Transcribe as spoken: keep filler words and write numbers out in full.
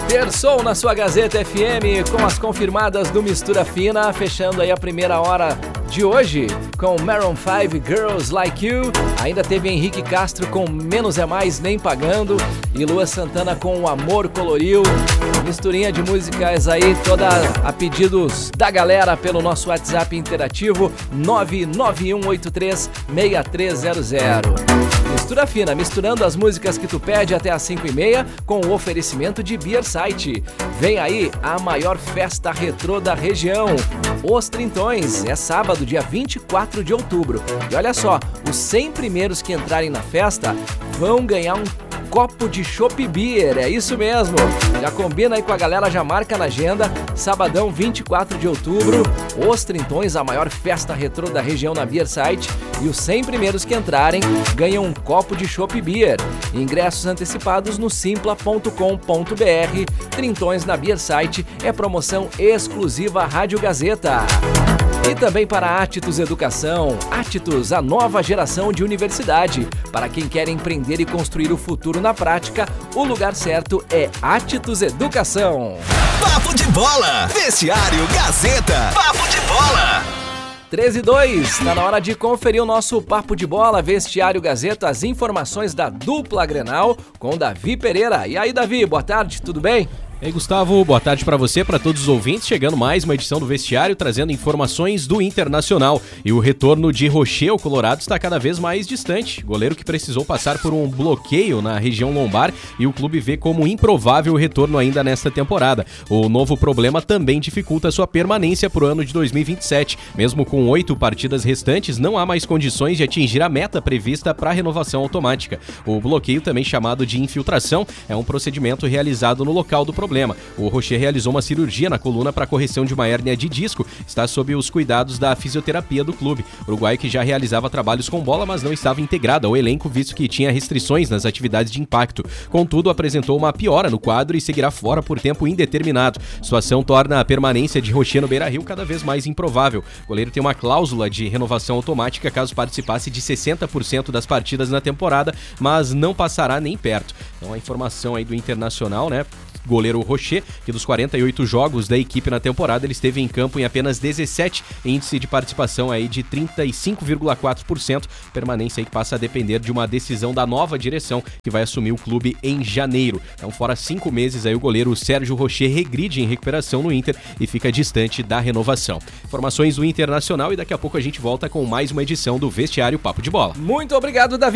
Terçou na sua Gazeta F M com as confirmadas do Mistura Fina, fechando aí a primeira hora de hoje com Maroon five, Girls Like You. Ainda teve Henrique Castro com Menos é Mais Nem Pagando e Lua Santana com O Amor Coloriu. Misturinha de músicas aí toda a pedidos da galera pelo nosso WhatsApp interativo nove nove um oito três seis três zero zero. Mistura Fina, misturando as músicas que tu pede até às cinco e meia com o oferecimento de Beer Site. Vem aí a maior festa retrô da região, Os Trintões. É sábado, dia vinte e quatro de outubro. E olha só, os cem primeiros que entrarem na festa vão ganhar um copo de Chopp Beer, é isso mesmo. Já combina aí com a galera, já marca na agenda. Sabadão, vinte e quatro de outubro, Os Trintões, a maior festa retrô da região na Beer Site. E os cem primeiros que entrarem ganham um copo de Chopp Beer. Ingressos antecipados no simpla ponto com ponto b r. Trintões na Beer Site é promoção exclusiva Rádio Gazeta. E também para a Attitus Educação. Attitus, a nova geração de universidade. Para quem quer empreender e construir o futuro na prática, o lugar certo é Attitus Educação. Papo de Bola, Vestiário Gazeta. Papo de Bola. treze e dois, está na hora de conferir o nosso Papo de Bola, Vestiário Gazeta, as informações da dupla Grenal com Davi Pereira. E aí, Davi, boa tarde, tudo bem? E aí, Gustavo, boa tarde para você, para todos os ouvintes, chegando mais uma edição do Vestiário, trazendo informações do Internacional. E o retorno de Rocher ao Colorado está cada vez mais distante. Goleiro que precisou passar por um bloqueio na região lombar e o clube vê como improvável o retorno ainda nesta temporada. O novo problema também dificulta sua permanência para o ano de dois mil e vinte e sete. Mesmo com oito partidas restantes, não há mais condições de atingir a meta prevista para a renovação automática. O bloqueio, também chamado de infiltração, é um procedimento realizado no local do problema. Problema. O Rocher realizou uma cirurgia na coluna para correção de uma hérnia de disco, está sob os cuidados da fisioterapia do clube. O uruguaio que já realizava trabalhos com bola, mas não estava integrado ao elenco, visto que tinha restrições nas atividades de impacto. Contudo, apresentou uma piora no quadro e seguirá fora por tempo indeterminado. A situação torna a permanência de Rocher no Beira-Rio cada vez mais improvável. O goleiro tem uma cláusula de renovação automática caso participasse de sessenta por cento das partidas na temporada, mas não passará nem perto. Então a informação aí do Internacional, né? Goleiro Rocher, que dos quarenta e oito jogos da equipe na temporada, ele esteve em campo em apenas dezessete, índice de participação aí de trinta e cinco vírgula quatro por cento, permanência aí que passa a depender de uma decisão da nova direção que vai assumir o clube em janeiro. Então, fora cinco meses aí, o goleiro Sérgio Rocher regride em recuperação no Inter e fica distante da renovação. Informações do Internacional e daqui a pouco a gente volta com mais uma edição do Vestiário Papo de Bola. Muito obrigado, Davi.